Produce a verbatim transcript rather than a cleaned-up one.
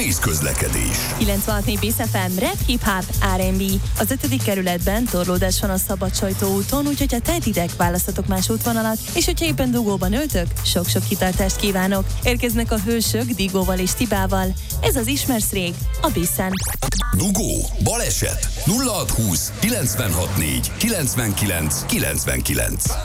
Nehéz közlekedés. kilencvenhat négy Bész ef em, Rap, Hip Hop, er end bé. Az ötödik kerületben torlódás van a Szabad Sajtó úton, úgyhogy ha tehetitek, választatok más útvonalat, és hogyha éppen dugóban ültök, sok-sok kitartást kívánok. Érkeznek a hősök Digóval és Tibával. Ez az Ismersz rég, a Bészen. Dugó, baleset, nulla hat húsz kilencvenhat négy kilencvenkilenc kilencvenkilenc.